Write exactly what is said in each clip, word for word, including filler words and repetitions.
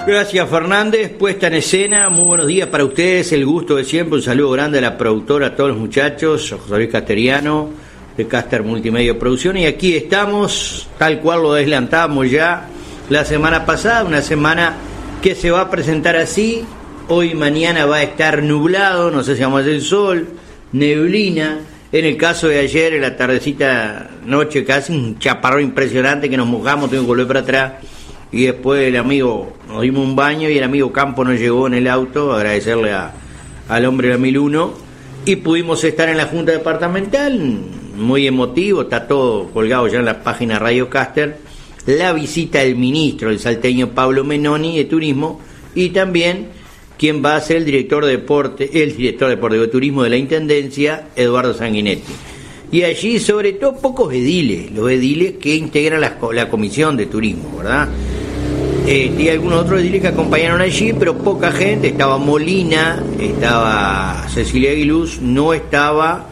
Gracias, Fernández, puesta en escena. Muy buenos días para ustedes, el gusto de siempre. Un saludo grande a la productora, a todos los muchachos, a José Luis Casteriano de Caster Multimedia Producción, y aquí estamos tal cual lo adelantamos ya la semana pasada, una semana que se va a presentar así. Hoy y mañana va a estar nublado, no sé si vamos a hacer sol, neblina. En el caso de ayer, en la tardecita, noche, casi un chaparrón impresionante que nos mojamos, tuvimos que volver para atrás. Y después el amigo, nos dimos un baño y el amigo Campo nos llegó en el auto, agradecerle a, al hombre de la mil uno, y pudimos estar en la Junta Departamental, muy emotivo, está todo colgado ya en la página Radio Caster, la visita del ministro, el salteño Pablo Menoni de Turismo, y también quien va a ser el director de deporte, el director de deporte de turismo de la Intendencia, Eduardo Sanguinetti. Y allí, sobre todo, pocos ediles, los ediles que integran la, la comisión de turismo, ¿verdad? Eh, y algunos otros ediles que acompañaron allí, pero poca gente. Estaba Molina, estaba Cecilia Aguiluz, no estaba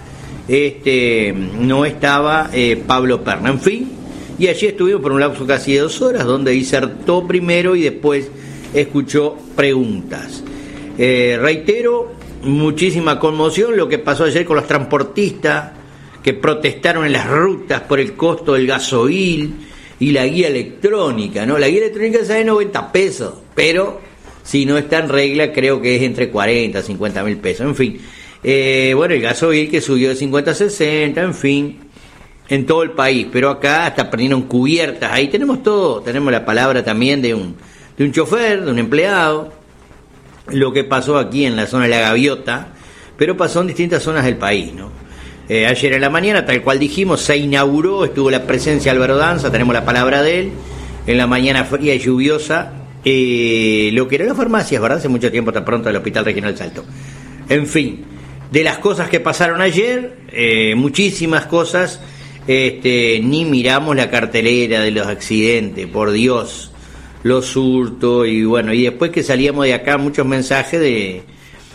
este no estaba eh, Pablo Perna, en fin. Y allí estuvimos por un lapso casi de dos horas, donde disertó primero y después escuchó preguntas. Eh, reitero, muchísima conmoción lo que pasó ayer con los transportistas que protestaron en las rutas por el costo del gasoil y la guía electrónica, ¿no? La guía electrónica sale noventa pesos, pero si no está en regla creo que es entre cuarenta a cincuenta mil pesos, en fin. Eh, bueno, el gasoil que subió de cincuenta a sesenta, en fin, en todo el país, pero acá hasta perdieron cubiertas, ahí tenemos todo, tenemos la palabra también de un, de un chofer, de un empleado, lo que pasó aquí en la zona de La Gaviota, pero pasó en distintas zonas del país, ¿no? Eh, ayer en la mañana, tal cual dijimos, se inauguró, estuvo la presencia de Álvaro Danza, tenemos la palabra de él, en la mañana fría y lluviosa, eh, lo que era las farmacias, ¿verdad? Hace mucho tiempo, está pronto, el Hospital Regional Salto. En fin, de las cosas que pasaron ayer, eh, muchísimas cosas, este, ni miramos la cartelera de los accidentes, por Dios, los hurtos, y bueno, y después que salíamos de acá, muchos mensajes de...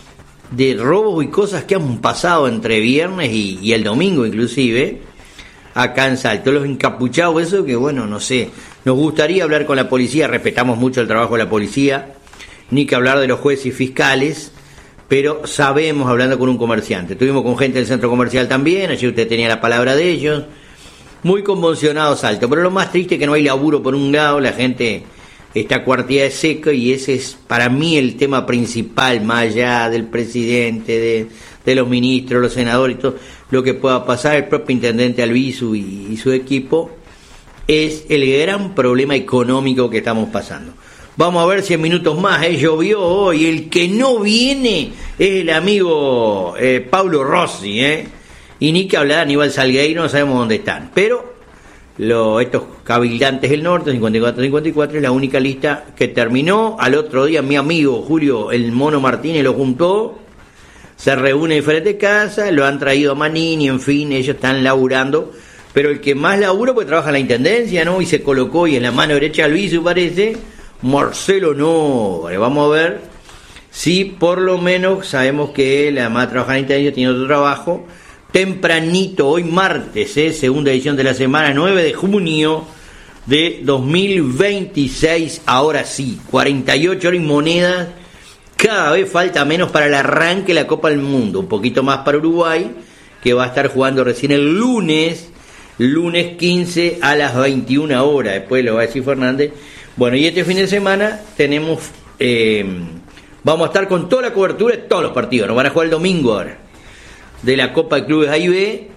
de robos y cosas que han pasado entre viernes y, y el domingo inclusive acá en Salto, los encapuchados, eso que bueno, no sé, nos gustaría hablar con la policía, respetamos mucho el trabajo de la policía, ni que hablar de los jueces y fiscales, pero sabemos, hablando con un comerciante, estuvimos con gente del centro comercial también, allí usted tenía la palabra de ellos, muy conmocionado Salto, pero lo más triste es que no hay laburo por un lado, la gente está cuartilla de seco, y ese es para mí el tema principal, más allá del presidente, de, de los ministros, los senadores y todo lo que pueda pasar, el propio intendente Albizu y, y su equipo, es el gran problema económico que estamos pasando. Vamos a ver si en minutos más, eh, llovió hoy, el que no viene es el amigo eh, Paulo Rossi, eh, y ni que hablar, Aníbal Salgueiro, no sabemos dónde están, pero Lo, estos cabildantes del norte, cincuenta y cuatro cincuenta y cuatro, es la única lista que terminó. Al otro día mi amigo Julio el Mono Martínez lo juntó, se reúne en diferentes casas, lo han traído a Manini, en fin, ellos están laburando, pero el que más labura pues trabaja en la Intendencia, ¿no? Y se colocó, y en la mano derecha Albizu parece, Marcelo no, vamos a ver si por lo menos sabemos que él además de trabajar en la Intendencia tiene otro trabajo. Tempranito, hoy martes, eh, segunda edición de la semana, nueve de junio de dos mil veintiséis, ahora sí, cuarenta y ocho horas y monedas, cada vez falta menos para el arranque de la Copa del Mundo, un poquito más para Uruguay, que va a estar jugando recién el lunes, lunes quince a las veintiuna horas, después lo va a decir Fernández. Bueno, y este fin de semana tenemos, eh, vamos a estar con toda la cobertura de todos los partidos, nos van a jugar el domingo ahora, de la Copa de Clubes A y B.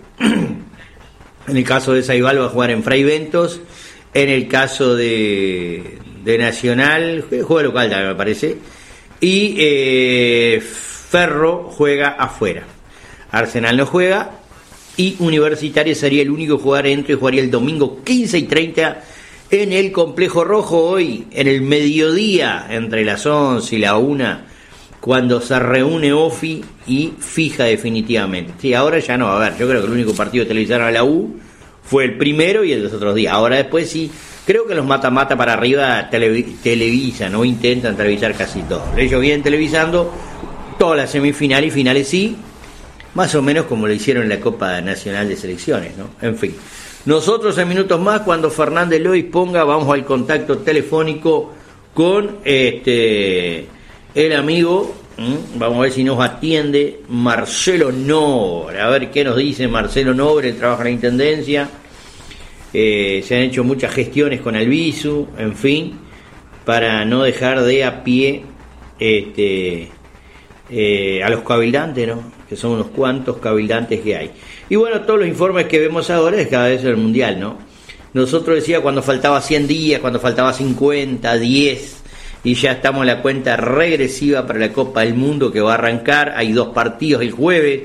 En el caso de Saibal va a jugar en Fray Ventos, en el caso de, de Nacional juega local me parece, y eh, Ferro juega afuera, Arsenal no juega, y Universitario sería el único que jugar dentro, y jugaría el domingo quince y treinta en el Complejo Rojo, hoy en el mediodía, entre las once y la una, cuando se reúne Ofi y fija definitivamente. Sí, ahora ya no va a haber. Yo creo que el único partido que televisaron a la U fue el primero y el de los otros días. Ahora después sí, creo que los mata-mata para arriba televi- televisan o intentan televisar casi todo. Ellos vienen televisando todas las semifinales y finales, sí, más o menos como lo hicieron en la Copa Nacional de Selecciones, ¿no? En fin. Nosotros en minutos más, cuando Fernández lo disponga, vamos al contacto telefónico con este el amigo, ¿m? vamos a ver si nos atiende, Marcelo Nobre, a ver qué nos dice Marcelo Nobre, trabaja en la Intendencia, eh, se han hecho muchas gestiones con Albizu, en fin, para no dejar de a pie este eh, a los cabildantes, ¿no? Que son unos cuantos cabildantes que hay. Y bueno, todos los informes que vemos ahora es cada vez el Mundial, ¿no? Nosotros decía cuando faltaba cien días, cuando faltaba cincuenta, diez, y ya estamos en la cuenta regresiva para la Copa del Mundo que va a arrancar. Hay dos partidos el jueves,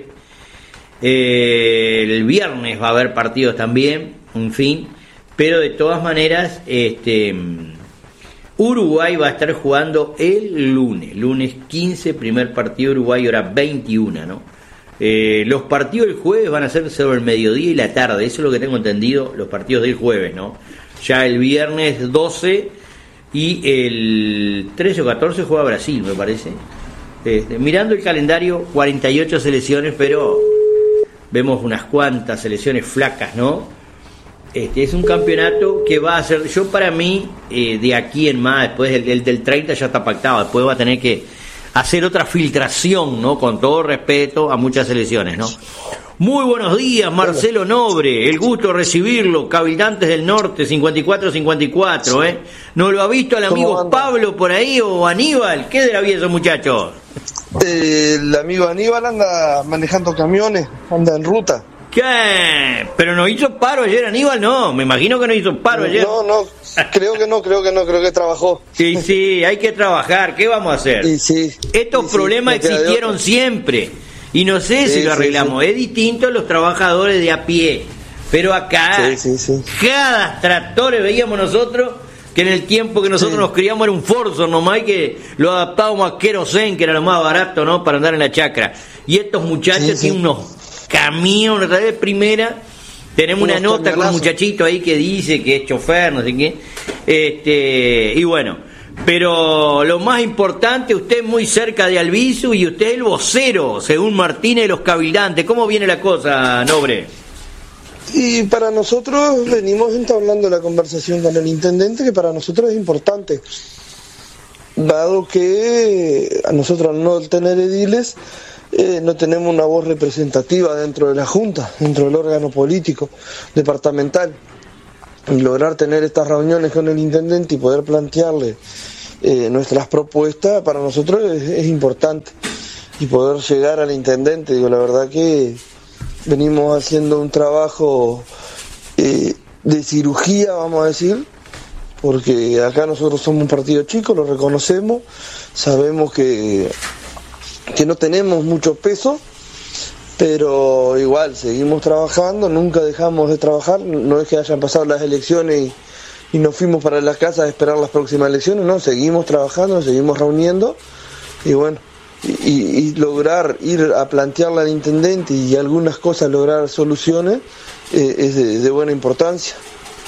eh, el viernes va a haber partidos también, en fin, pero de todas maneras, este Uruguay va a estar jugando el lunes, lunes quince, primer partido Uruguay, hora veintiuna, ¿no? Eh, los partidos del jueves van a ser sobre el mediodía y la tarde, eso es lo que tengo entendido, los partidos del jueves, ¿no? Ya el viernes doce y el trece o catorce juega Brasil, me parece. Este, mirando el calendario, cuarenta y ocho selecciones, pero vemos unas cuantas selecciones flacas, ¿no? Este es un campeonato que va a ser, yo para mí, eh, de aquí en más, después del, del, del treinta ya está pactado, después va a tener que hacer otra filtración, ¿no? Con todo respeto a muchas selecciones, ¿no? Muy buenos días, Marcelo Nobre, el gusto de recibirlo, Cabildantes del Norte, cincuenta y cuatro cincuenta y cuatro, ¿eh? ¿No lo ha visto al amigo Pablo por ahí o Aníbal? ¿Qué de la vida esos muchachos? Eh, el amigo Aníbal anda manejando camiones, anda en ruta. ¿Qué? ¿Pero no hizo paro ayer Aníbal? No, me imagino que no hizo paro ayer. No, no, creo que no, creo que no, creo que trabajó. Sí, sí, hay que trabajar, ¿qué vamos a hacer? Sí, sí, Estos sí, problemas sí, existieron siempre, y no sé sí, si lo arreglamos, sí, sí. Es distinto a los trabajadores de a pie, pero acá, sí, sí, sí. cada tractores veíamos nosotros, que en el tiempo que nosotros sí. nos criamos era un Forzo nomás, y que lo adaptábamos a querosén, que era lo más barato, ¿no?, para andar en la chacra, y estos muchachos sí, tienen sí. unos camiones de primera. Tenemos unos una nota con un muchachito ahí que dice que es chofer, no sé qué, este, y bueno, pero lo más importante, usted muy cerca de Albizu y usted el vocero, según Martínez, de los cabildantes. ¿Cómo viene la cosa, Nobre? Y para nosotros venimos entablando la conversación con el intendente, que para nosotros es importante, dado que a nosotros al no tener ediles, Eh, no tenemos una voz representativa dentro de la Junta, dentro del órgano político departamental. Y lograr tener estas reuniones con el intendente y poder plantearle eh, nuestras propuestas para nosotros es, es importante, y poder llegar al intendente. Digo, la verdad que venimos haciendo un trabajo eh, de cirugía, vamos a decir, porque acá nosotros somos un partido chico, lo reconocemos, sabemos que que no tenemos mucho peso, pero igual seguimos trabajando, nunca dejamos de trabajar. No es que hayan pasado las elecciones y, y nos fuimos para las casas a esperar las próximas elecciones, no, seguimos trabajando, seguimos reuniendo, y bueno, y, y, y lograr ir a plantearle al intendente y algunas cosas lograr soluciones eh, es de, de buena importancia.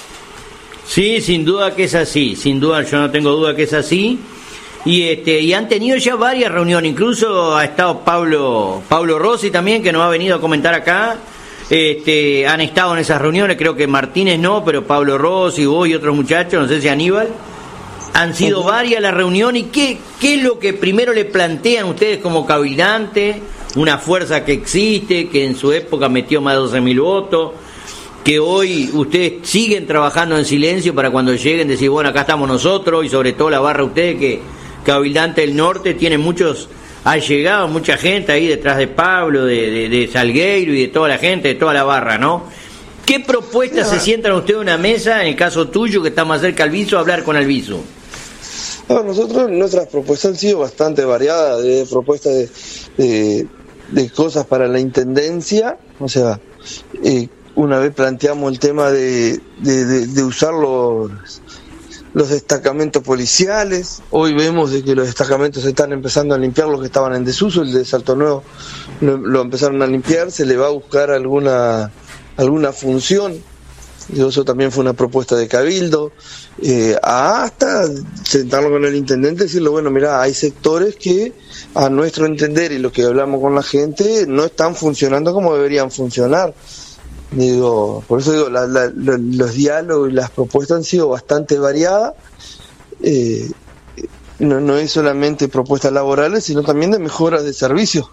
Sí, sin duda que es así, sin duda, yo no tengo duda que es así. Y este y han tenido ya varias reuniones, incluso ha estado Pablo Pablo Rossi también, que nos ha venido a comentar acá. Este han estado en esas reuniones, creo que Martínez no, pero Pablo Rossi, vos y otros muchachos, no sé si Aníbal. Han sido uh-huh. varias las reuniones. ¿Y qué, qué es lo que primero le plantean ustedes como cabildantes? Una fuerza que existe, que en su época metió más de doce mil votos, que hoy ustedes siguen trabajando en silencio para cuando lleguen decir, bueno, acá estamos nosotros, y sobre todo la barra ustedes que Cabildante del Norte tiene muchos, ha llegado mucha gente ahí detrás de Pablo, de, de, de Salgueiro y de toda la gente, de toda la barra, ¿no? ¿Qué propuestas se sientan ustedes en una mesa, en el caso tuyo que está más cerca al Albizu, a hablar con Albizu? No, nosotros, nuestras propuestas han sido bastante variadas, de propuestas de, de, de cosas para la intendencia, o sea, eh, una vez planteamos el tema de, de, de, de usar los los destacamentos policiales. Hoy vemos de que los destacamentos se están empezando a limpiar, los que estaban en desuso. El de Salto Nuevo lo, lo empezaron a limpiar, se le va a buscar alguna alguna función, y eso también fue una propuesta de Cabildo, eh, hasta sentarlo con el intendente y decirle, bueno, mira, hay sectores que a nuestro entender y lo que hablamos con la gente no están funcionando como deberían funcionar. Digo, por eso digo, la, la, la, los diálogos y las propuestas han sido bastante variadas, eh, no, no es solamente propuestas laborales, sino también de mejoras de servicios.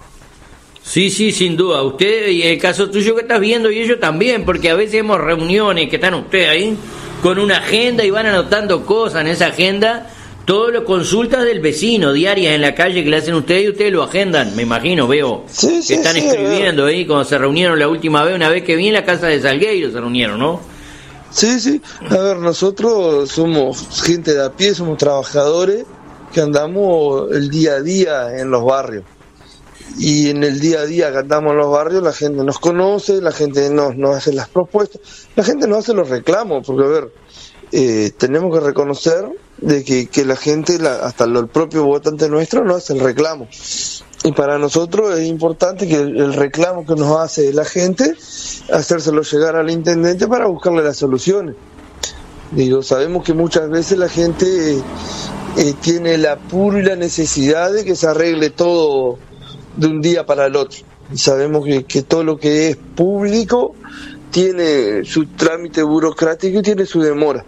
Sí, sí, sin duda. Usted y el caso tuyo que estás viendo y ellos también, porque a veces hemos reuniones que están ustedes ahí con una agenda y van anotando cosas en esa agenda, todo lo consultas del vecino, diarias en la calle que le hacen ustedes y ustedes lo agendan, me imagino, veo sí, sí, que están sí, escribiendo ahí cuando se reunieron la última vez, una vez que vi en la casa de Salgueiro se reunieron, ¿no? Sí, sí. A ver, nosotros somos gente de a pie, somos trabajadores que andamos el día a día en los barrios. Y en el día a día que andamos en los barrios, la gente nos conoce, la gente nos, nos hace las propuestas, la gente nos hace los reclamos, porque a ver, eh, tenemos que reconocer de que, que la gente, la, hasta lo, el propio votante nuestro, nos hace el reclamo. Y para nosotros es importante que el, el reclamo que nos hace la gente, hacérselo llegar al intendente para buscarle las soluciones. Digo, sabemos que muchas veces la gente eh, eh, tiene el apuro y la necesidad de que se arregle todo de un día para el otro. Y sabemos que, que todo lo que es público tiene su trámite burocrático y tiene su demora.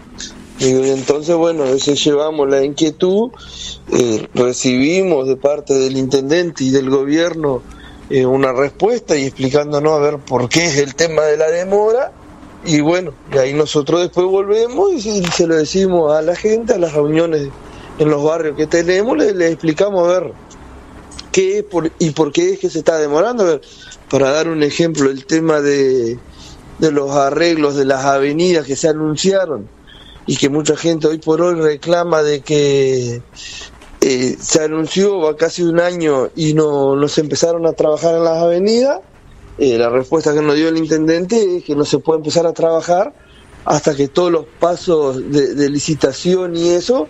Y entonces, bueno, a veces llevamos la inquietud, eh, recibimos de parte del intendente y del gobierno eh, una respuesta y explicándonos a ver por qué es el tema de la demora. Y bueno, y ahí nosotros después volvemos y, y se lo decimos a la gente, a las reuniones en los barrios que tenemos, le, le explicamos a ver qué es por, y por qué es que se está demorando. A ver, para dar un ejemplo, el tema de, de los arreglos de las avenidas que se anunciaron y que mucha gente hoy por hoy reclama de que eh, se anunció va casi un año y no, no se empezaron a trabajar en las avenidas. Eh, la respuesta que nos dio el intendente es que no se puede empezar a trabajar hasta que todos los pasos de, de licitación y eso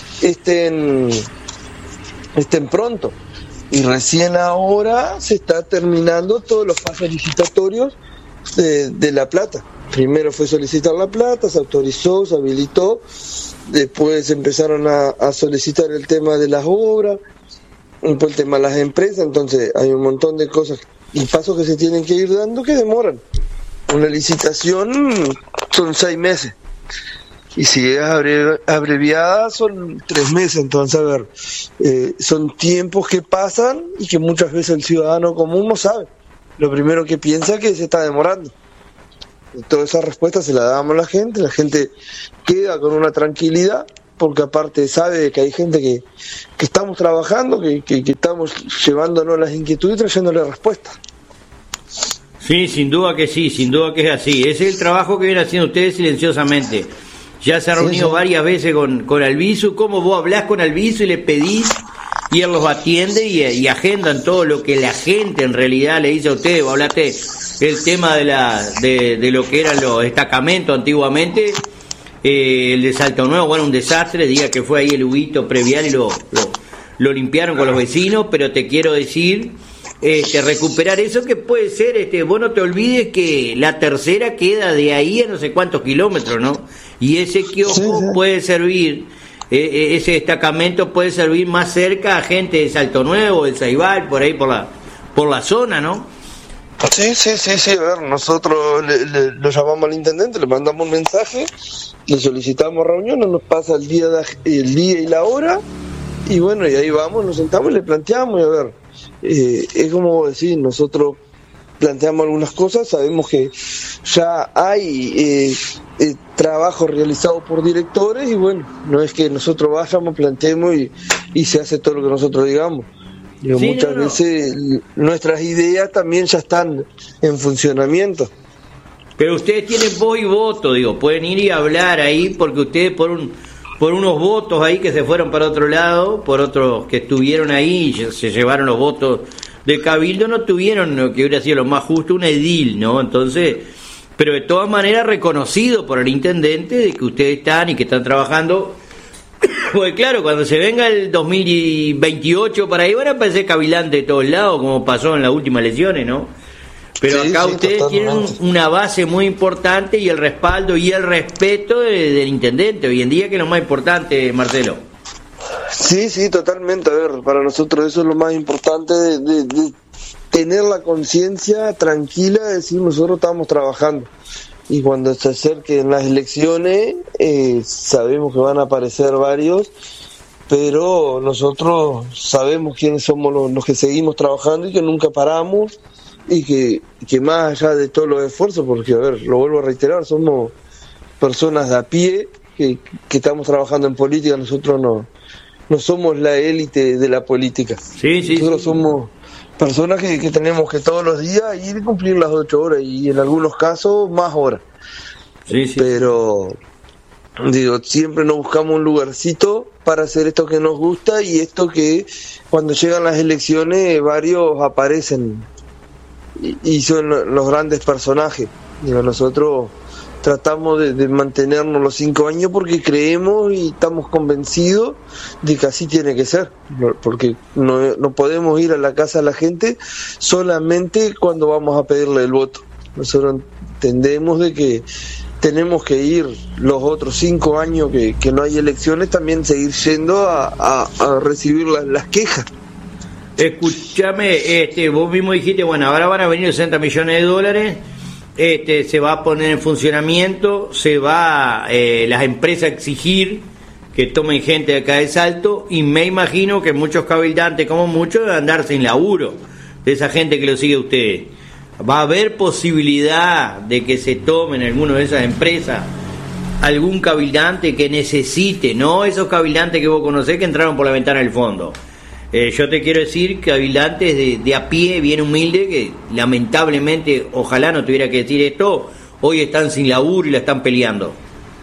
estén, estén pronto. Y recién ahora se está terminando todos los pasos licitatorios de, de La Plata. Primero fue solicitar La Plata, se autorizó, se habilitó, después empezaron a, a solicitar el tema de las obras, después el tema de las empresas, entonces hay un montón de cosas y pasos que se tienen que ir dando que demoran. Una licitación son seis meses. Y si es abreviada son tres meses, entonces a ver, eh, son tiempos que pasan y que muchas veces el ciudadano común no sabe. Lo primero que piensa es que se está demorando. Y toda esa respuesta se la damos a la gente, la gente queda con una tranquilidad, porque aparte sabe que hay gente que, que estamos trabajando, que, que, que estamos llevándonos las inquietudes y trayéndole respuestas. Sí, sin duda que sí, sin duda que es así. Ese es el trabajo que vienen haciendo ustedes silenciosamente. Ya se ha reunido sí, sí. varias veces con, con Albizu. ¿Cómo vos hablás con Albizu y le pedís y él los atiende y, y agendan todo lo que la gente en realidad le dice a ustedes? Vos hablaste el tema de la de, de lo que eran los destacamentos antiguamente, eh, el de Salto Nuevo, bueno, un desastre, diga que fue ahí el Huguito Previal y lo, lo, lo limpiaron con los vecinos, pero te quiero decir, este, recuperar eso que puede ser, este, vos no te olvides que la tercera queda de ahí a no sé cuántos kilómetros, ¿no? Y ese kiosco sí, sí. puede servir, eh, ese destacamento puede servir más cerca a gente de Salto Nuevo, de Ceibal, por ahí por la por la zona, ¿no? Sí, sí, sí, sí, a ver, nosotros le, le, lo llamamos al intendente, le mandamos un mensaje, le solicitamos reunión, nos pasa el día, de, el día y la hora, y bueno, y ahí vamos, nos sentamos y le planteamos, y a ver, eh, es como decir, nosotros planteamos algunas cosas, sabemos que ya hay eh, eh, trabajo realizado por directores, y bueno, no es que nosotros vayamos, planteemos y, y se hace todo lo que nosotros digamos. Digo, sí, muchas no, no. veces nuestras ideas también ya están en funcionamiento. Pero ustedes tienen voz y voto, digo, pueden ir y hablar ahí, porque ustedes por un por unos votos ahí que se fueron para otro lado, por otros que estuvieron ahí y se llevaron los votos del Cabildo, no tuvieron lo que hubiera sido lo más justo, un edil, ¿no? Entonces, pero de todas maneras reconocido por el intendente de que ustedes están y que están trabajando. Pues claro, cuando se venga el dos mil veintiocho para ahí van a aparecer cavilantes de todos lados, como pasó en las últimas elecciones, ¿no? Pero sí, acá sí, ustedes tienen una base muy importante y el respaldo y el respeto de, del intendente hoy en día, que es lo más importante, Marcelo. Sí, sí, totalmente. A ver, para nosotros eso es lo más importante, de, de, de tener la conciencia tranquila de decir nosotros estamos trabajando. Y cuando se acerquen las elecciones, eh, sabemos que van a aparecer varios pero nosotros sabemos quiénes somos los, los que seguimos trabajando y que nunca paramos, y que, que más allá de todos los esfuerzos, porque a ver, lo vuelvo a reiterar, somos personas de a pie que, que estamos trabajando en política. Nosotros no, no somos la élite de la política. Sí, sí, nosotros sí. somos personas que, que tenemos que todos los días ir y cumplir las ocho horas, y en algunos casos más horas. Sí, sí. Pero digo, siempre nos buscamos un lugarcito para hacer esto que nos gusta, y esto que cuando llegan las elecciones varios aparecen y, y son los grandes personajes. Digo, nosotros tratamos de, de mantenernos los cinco años porque creemos y estamos convencidos de que así tiene que ser, porque no, no podemos ir a la casa de la gente solamente cuando vamos a pedirle el voto. Nosotros entendemos de que tenemos que ir los otros cinco años que, que no hay elecciones, también seguir yendo a, a, a recibir las, las quejas. Escúchame, este, vos mismo dijiste, bueno, ahora van a venir sesenta millones de dólares, este, se va a poner en funcionamiento, se va eh, las empresas a exigir que tomen gente de acá de Salto, y me imagino que muchos cabildantes, como muchos, van a andar sin laburo, de esa gente que lo sigue a ustedes. ¿Va a haber posibilidad de que se tomen alguna de esas empresas algún cabildante que necesite, no esos cabildantes que vos conocés que entraron por la ventana del fondo? Eh, yo te quiero decir, cabildantes de, de a pie, bien humilde, que lamentablemente, ojalá no tuviera que decir esto, hoy están sin laburo y la están peleando.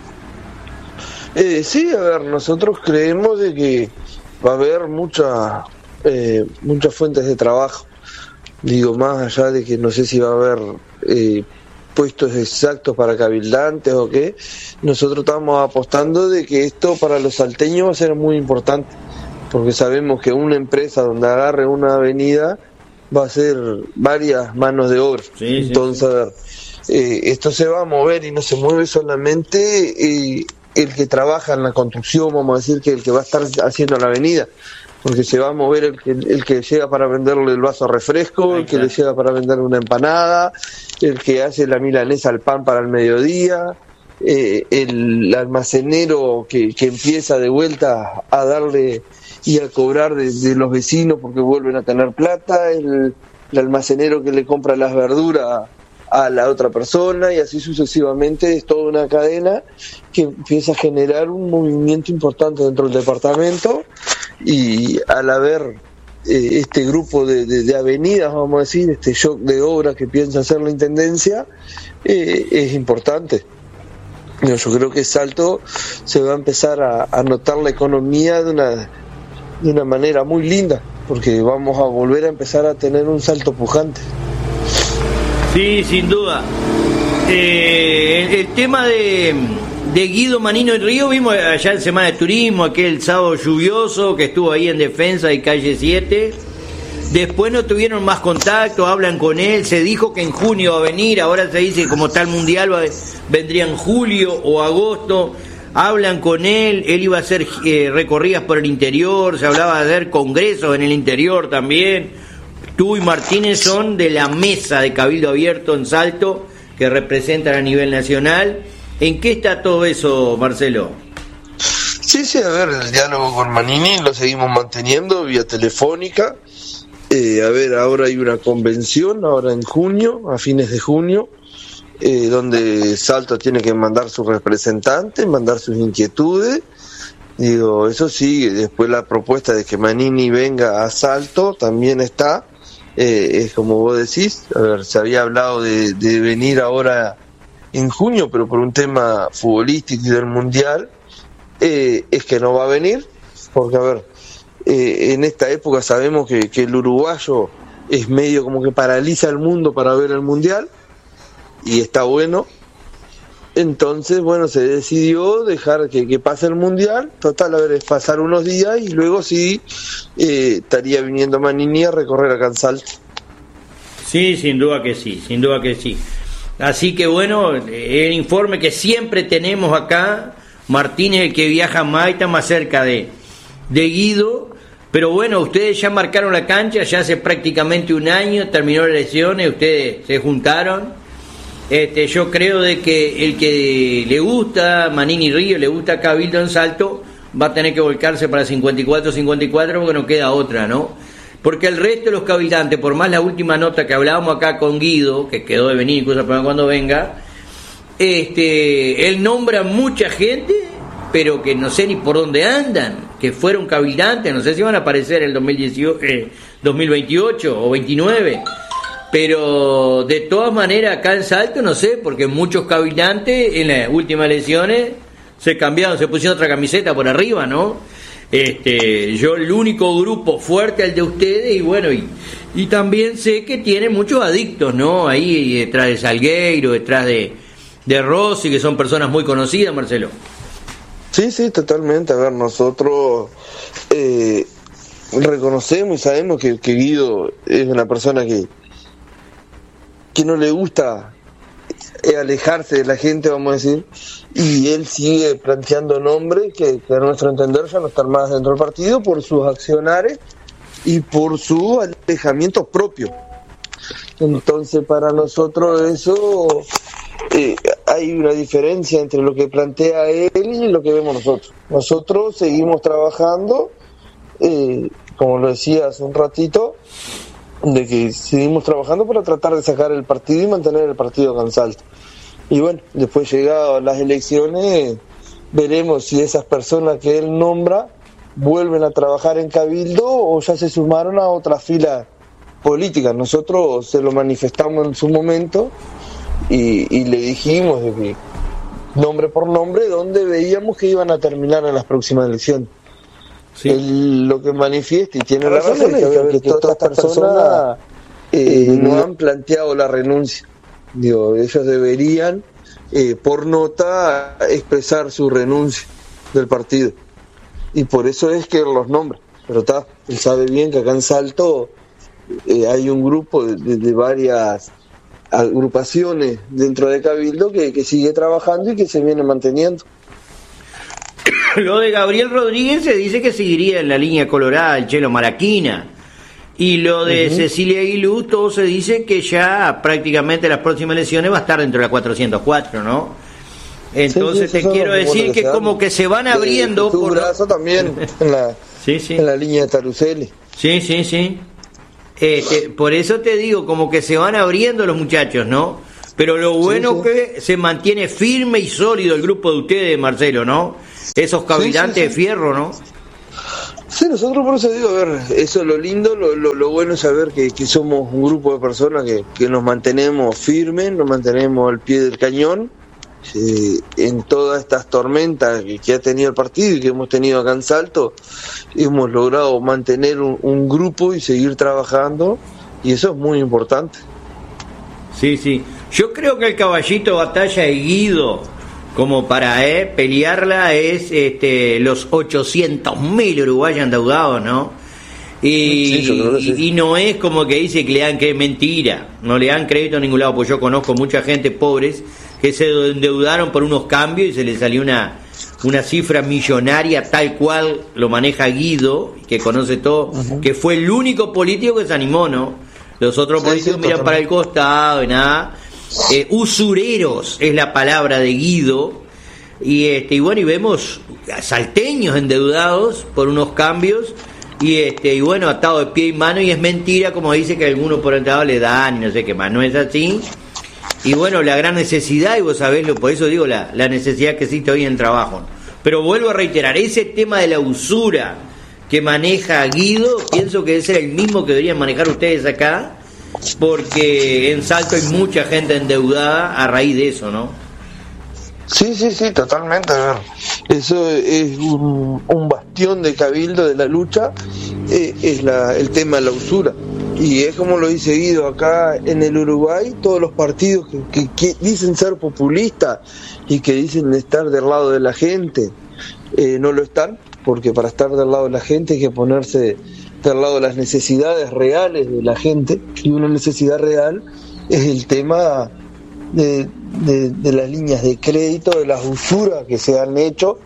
Eh, sí, a ver, nosotros creemos de que va a haber mucha, eh, muchas fuentes de trabajo. Digo, más allá de que no sé si va a haber eh, puestos exactos para cabildantes o qué, nosotros estamos apostando de que esto para los salteños va a ser muy importante, porque sabemos que una empresa donde agarre una avenida va a ser varias manos de obra. Sí, entonces, sí, sí. A ver, eh, esto se va a mover, y no se mueve solamente eh, el que trabaja en la construcción, vamos a decir, que el que va a estar haciendo la avenida, porque se va a mover el que, el que llega para venderle el vaso de refresco, el que le llega para venderle una empanada, el que hace la milanesa al pan para el mediodía, eh, el almacenero que, que empieza de vuelta a darle y a cobrar de, de los vecinos porque vuelven a tener plata, el, el almacenero que le compra las verduras a la otra persona, y así sucesivamente. Es toda una cadena que empieza a generar un movimiento importante dentro del departamento, y al haber eh, este grupo de, de, de avenidas, vamos a decir, este shock de obras que piensa hacer la Intendencia, eh, es importante. Yo, yo creo que Salto se va a empezar a, a notar la economía de una, de una manera muy linda, porque vamos a volver a empezar a tener un Salto pujante. Sí, sin duda. Eh, el, el tema de, de Guido Manino y Río, vimos allá en Semana de Turismo, aquel sábado lluvioso que estuvo ahí en defensa de calle siete. Después no tuvieron más contacto, hablan con él, se dijo que en junio va a venir, ahora se dice que como tal mundial va, vendría en julio o agosto. Hablan con él, él iba a hacer eh, recorridas por el interior, se hablaba de hacer congresos en el interior también. Tú y Martínez son de la mesa de Cabildo Abierto en Salto, que representan a nivel nacional. ¿En qué está todo eso, Marcelo? Sí, sí, a ver, el diálogo con Manini lo seguimos manteniendo vía telefónica. Eh, a ver, ahora hay una convención, ahora en junio, a fines de junio, eh, donde Salto tiene que mandar sus representantes, mandar sus inquietudes. Digo, eso sí, después la propuesta de que Manini venga a Salto también está. Eh, es como vos decís, a ver, se había hablado de, de venir ahora en junio, pero por un tema futbolístico y del Mundial, eh, es que no va a venir, porque a ver, eh, en esta época sabemos que, que el uruguayo es medio como que paraliza el mundo para ver el Mundial, y está bueno. Entonces, bueno, se decidió dejar que, que pase el Mundial, total, a ver, es pasar unos días, y luego sí eh, estaría viniendo Manini a recorrer acá en Salto. Sí, sin duda que sí, sin duda que sí. Así que bueno, el informe que siempre tenemos acá, Martínez, el que viaja más, está más cerca de, de Guido, pero bueno, ustedes ya marcaron la cancha, ya hace prácticamente un año, terminó las elecciones, ustedes se juntaron. Este, yo creo de que el que le gusta Manini Río, le gusta Cabildo en Salto, va a tener que volcarse para cincuenta y cuatro cincuenta y cuatro porque no queda otra, ¿no? Porque el resto de los cabildantes, por más la última nota que hablábamos acá con Guido, que quedó de venir, cosa para cuando venga, este, él nombra mucha gente, pero que no sé ni por dónde andan, que fueron cabildantes, no sé si van a aparecer en el dos mil dieciocho, eh, dos mil veintiocho o veintinueve, pero de todas maneras acá en Salto no sé, porque muchos cabildantes en las últimas elecciones se cambiaron, se pusieron otra camiseta por arriba, ¿no? Este, yo el único grupo fuerte al de ustedes, y bueno, y, y también sé que tiene muchos adictos, ¿no? Ahí detrás de Salgueiro, detrás de, de Rossi, que son personas muy conocidas, Marcelo. Sí, sí, totalmente. A ver, nosotros eh, reconocemos y sabemos que, que Guido es una persona que, que no le gusta alejarse de la gente, vamos a decir, y él sigue planteando nombres que, que a nuestro entender ya no están más dentro del partido por sus accionares y por su alejamiento propio. Entonces, para nosotros eso eh, hay una diferencia entre lo que plantea él y lo que vemos nosotros. Nosotros seguimos trabajando, eh, como lo decía hace un ratito, de que seguimos trabajando para tratar de sacar el partido y mantener el partido acá en Salto. Y bueno, después llegadas las elecciones, veremos si esas personas que él nombra vuelven a trabajar en Cabildo o ya se sumaron a otra fila política. Nosotros se lo manifestamos en su momento y, y le dijimos de que, nombre por nombre, dónde veíamos que iban a terminar en las próximas elecciones. Sí. Él lo que manifiesta y tiene la razón es que, que, que, que todas estas personas eh, no han planteado la renuncia. Digo, ellos deberían eh, por nota expresar su renuncia del partido y por eso es que él los nombra, pero está, él sabe bien que acá en Salto eh, hay un grupo de, de, de varias agrupaciones dentro de Cabildo que, que sigue trabajando y que se viene manteniendo. Lo de Gabriel Rodríguez se dice que seguiría en la línea colorada, el Chelo Maraquina. Y lo de uh-huh. Cecilia Aguilú, todo se dice que ya prácticamente las próximas elecciones va a estar dentro de la cuatrocientos cuatro, ¿no? Entonces sí, sí, te quiero decir que, que como que se van abriendo... Tu por... brazo también en la, sí, sí. en la línea de Taruseli. Sí, sí, sí. Este, por eso te digo, como que se van abriendo los muchachos, ¿no? Pero lo bueno sí, sí. que se mantiene firme y sólido el grupo de ustedes, Marcelo, ¿no? Esos cabildantes sí, sí, sí. de fierro, ¿no? Sí, nosotros por eso digo, a ver, eso es lo lindo, lo, lo, lo bueno es saber que, que somos un grupo de personas que, que nos mantenemos firmes, nos mantenemos al pie del cañón, eh, en todas estas tormentas que, que ha tenido el partido y que hemos tenido acá en Salto, hemos logrado mantener un, un grupo y seguir trabajando, y eso es muy importante. Sí, sí, yo creo que el caballito de batalla de Guido, como para eh, pelearla, es este, los ochocientos mil uruguayos endeudados, ¿no? Y, sí, sí. y, y no es como que dice que le dan que es mentira, no le dan crédito a ningún lado, pues yo conozco mucha gente pobres que se endeudaron por unos cambios y se les salió una, una cifra millonaria tal cual lo maneja Guido, que conoce todo, uh-huh. que fue el único político que se animó, ¿no? Los otros sí, políticos sí, miran para el costado y nada. Eh, usureros es la palabra de Guido, y este y bueno, y vemos salteños endeudados por unos cambios y este y bueno, atado de pie y mano, y es mentira como dice que algunos por el lado le dan y no sé qué más, no es así. Y bueno, la gran necesidad, y vos sabés, por eso digo la, la necesidad que existe hoy en el trabajo, pero vuelvo a reiterar, ese tema de la usura que maneja Guido, pienso que ese es el mismo que deberían manejar ustedes acá, porque en Salto hay mucha gente endeudada a raíz de eso, ¿no? Sí, sí, sí, totalmente. A ver, eso es un, un bastión de Cabildo de la lucha, eh, es la, el tema de la usura. Y es como lo dice Guido, acá en el Uruguay, todos los partidos que, que, que dicen ser populistas y que dicen estar del lado de la gente, eh, no lo están, porque para estar del lado de la gente hay que ponerse del lado de las necesidades reales de la gente, y una necesidad real es el tema de, de, de las líneas de crédito, de las usuras que se han hecho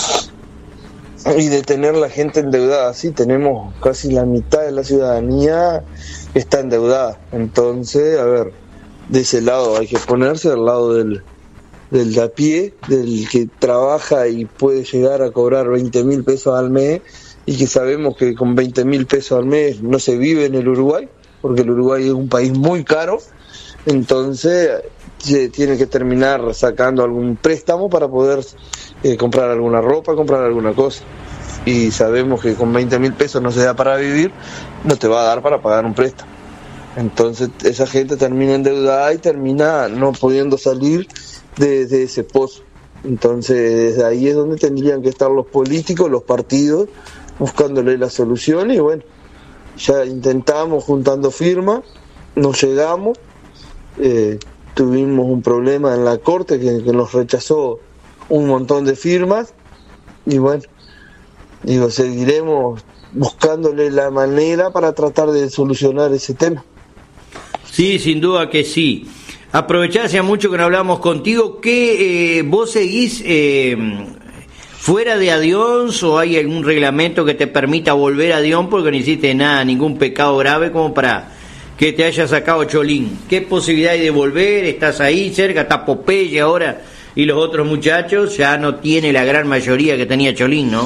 y de tener la gente endeudada. Sí, tenemos casi la mitad de la ciudadanía que está endeudada. Entonces, a ver, de ese lado hay que ponerse, del lado del, del de a pie, del que trabaja y puede llegar a cobrar veinte mil pesos al mes, y que sabemos que con veinte mil pesos al mes no se vive en el Uruguay, porque el Uruguay es un país muy caro. Entonces se tiene que terminar sacando algún préstamo para poder eh, comprar alguna ropa, comprar alguna cosa. Y sabemos que con veinte mil pesos no se da para vivir, no te va a dar para pagar un préstamo. Entonces esa gente termina endeudada y termina no pudiendo salir de, de ese pozo. Entonces desde ahí es donde tendrían que estar los políticos, los partidos, buscándole la solución. Y bueno, ya intentamos juntando firmas, no llegamos, eh, tuvimos un problema en la corte que, que nos rechazó un montón de firmas, y bueno, digo, seguiremos buscándole la manera para tratar de solucionar ese tema. Sí, sin duda que sí. Aprovechá, hacía mucho que no hablamos contigo, que eh, vos seguís eh, fuera de Adiós, o hay algún reglamento que te permita volver a Adiós porque no hiciste nada, ningún pecado grave como para que te haya sacado Cholín. ¿Qué posibilidad hay de volver? ¿Estás ahí cerca? ¿Está Popeye ahora? Y los otros muchachos ya no tiene la gran mayoría que tenía Cholín, ¿no?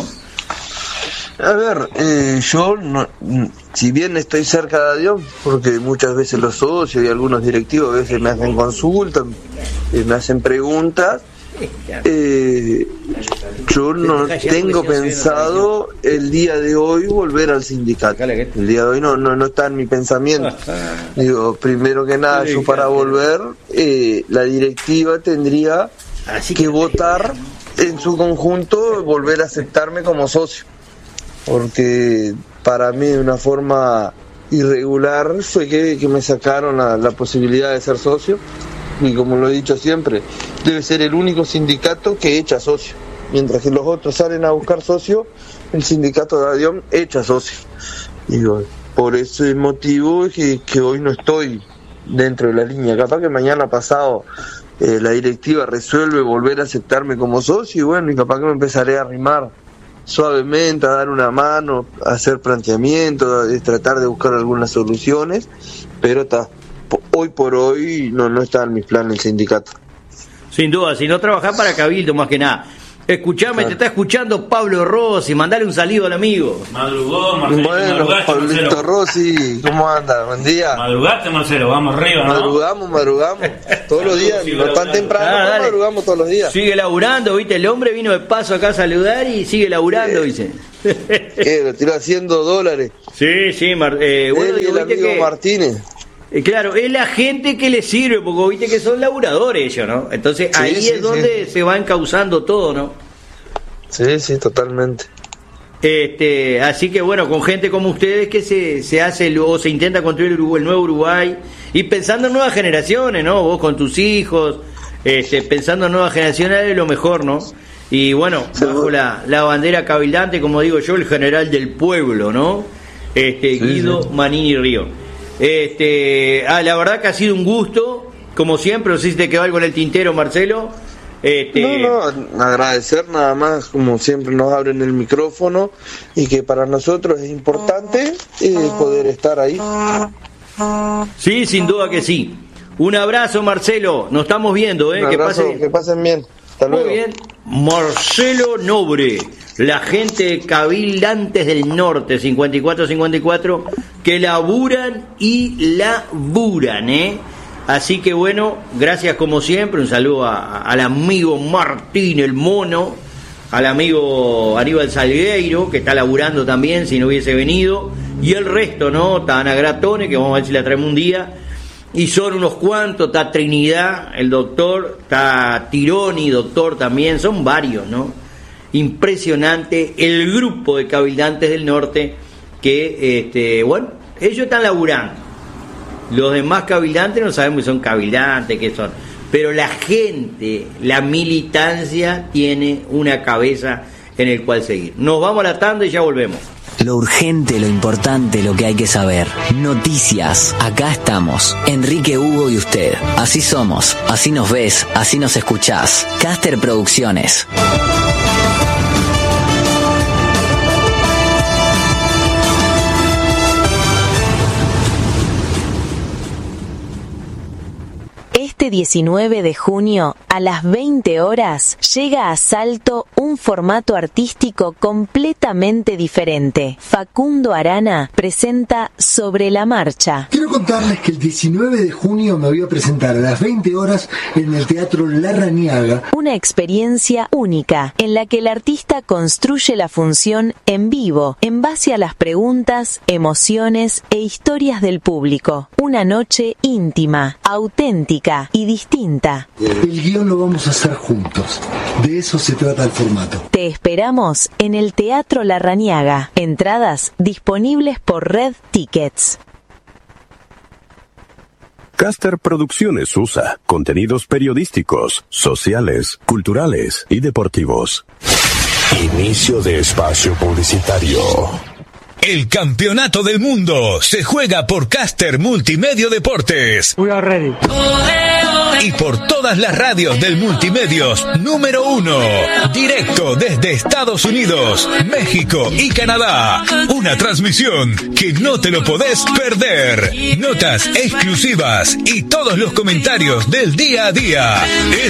A ver, eh, yo, no, si bien estoy cerca de Adiós, porque muchas veces los socios y algunos directivos a veces me hacen consultas, eh, me hacen preguntas, eh, yo no tengo pensado el día de hoy volver al sindicato. El día de hoy no no, no está en mi pensamiento. Digo, primero que nada, yo para volver, eh, la directiva tendría que votar en su conjunto, volver a aceptarme como socio. Porque para mí de una forma irregular fue que, que me sacaron la, la posibilidad de ser socio, y como lo he dicho siempre, debe ser el único sindicato que echa socio. Mientras que los otros salen a buscar socio, el sindicato de Adiós echa socio. Digo, por ese motivo es que, que hoy no estoy dentro de la línea. Capaz que mañana pasado eh, la directiva resuelve volver a aceptarme como socio, y bueno, y capaz que me empezaré a arrimar suavemente, a dar una mano, a hacer planteamientos, a tratar de buscar algunas soluciones, pero está, hoy por hoy no, no está en mis planes el sindicato. Sin duda, si no trabajás para Cabildo más que nada. Escuchame, claro. Te está escuchando Pablo Rossi, mandale un saludo al amigo. Madrugó, Marcelo. Bueno, Pablito Rossi, ¿cómo anda? Buen día. Madrugaste, Marcelo, vamos arriba, ¿no? Madrugamos, madrugamos, todos los días, no tan temprano, ah, madrugamos todos los días. Sigue laburando, viste, el hombre vino de paso acá a saludar y sigue laburando, eh, dice. ¿Qué? Lo tiró haciendo dólares. Sí, sí, Mar, eh, bueno, Él y el amigo que... Martínez. Eh, claro, es la gente que le sirve, porque viste que son laburadores ellos, ¿no? Entonces sí, ahí sí, es donde sí. se va encauzando todo, ¿no? Sí, sí, totalmente. Este, así que bueno, con gente como ustedes que se, se hace o se intenta construir el, Uruguay, el nuevo Uruguay, y pensando en nuevas generaciones, ¿no? Vos con tus hijos, este, pensando en nuevas generaciones es lo mejor, ¿no? Y bueno, bajo la, la bandera cabildante, como digo yo, el general del pueblo, ¿no? Este, sí, Guido sí. Manini Río. Este, ah, la verdad que ha sido un gusto, como siempre. No sé si te quedó algo en el tintero, Marcelo. Este... No, no, agradecer nada más, como siempre nos abren el micrófono, y que para nosotros es importante eh, poder estar ahí. Sí, sin duda que sí. Un abrazo, Marcelo, nos estamos viendo, ¿eh? Un abrazo, que, pase... que pasen bien. Hasta luego. Muy bien. Marcelo Nobre, la gente de Cabildantes del Norte, cincuenta y cuatro cincuenta y cuatro, que laburan y laburan, ¿eh? Así que bueno, gracias como siempre, un saludo a, al amigo Martín el Mono, al amigo Aníbal Salgueiro, que está laburando también, si no hubiese venido, y el resto, ¿no? Está Ana Gratone, que vamos a ver si la traemos un día, y son unos cuantos, está Trinidad, el doctor, está Tironi, doctor también, son varios, ¿no? Impresionante el grupo de Cabildantes del Norte que, este, bueno, ellos están laburando. Los demás cabildantes no sabemos si son cabildantes, qué son, pero la gente, la militancia tiene una cabeza en el cual seguir. Nos vamos a la tanda y ya volvemos. Lo urgente, lo importante, lo que hay que saber. Noticias. Acá estamos. Enrique, Hugo y usted. Así somos. Así nos ves. Así nos escuchás. Caster Producciones. Este Este diecinueve de junio, a las veinte horas, llega a Salto un formato artístico completamente diferente. Facundo Arana presenta Sobre la Marcha. Quiero contarles que el diecinueve de junio me voy a presentar a las veinte horas en el Teatro Larrañaga. Una experiencia única en la que el artista construye la función en vivo, en base a las preguntas, emociones e historias del público. Una noche íntima, auténtica y distinta. El guión lo vamos a hacer juntos. De eso se trata el formato. Te esperamos en el Teatro Larrañaga. Entradas disponibles por Red Tickets. Caster Producciones U S A. Contenidos periodísticos, sociales, culturales y deportivos. Inicio de espacio publicitario. El campeonato del mundo se juega por Caster Multimedia Deportes. We are ready. Y por todas las radios del Multimedios número uno. Directo desde Estados Unidos, México y Canadá. Una transmisión que no te lo podés perder. Notas exclusivas y todos los comentarios del día a día.